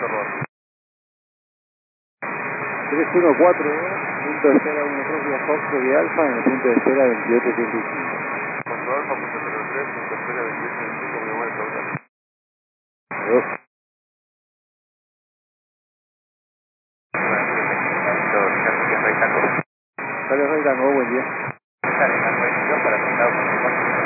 314, punto de espera 13 Fox de Alfa en el punto de espera 2875. Control Alfa, punto 03, punto de espera 2875, mi amor, total. Dos. Dale, Rey Tango, buen día. Sale, para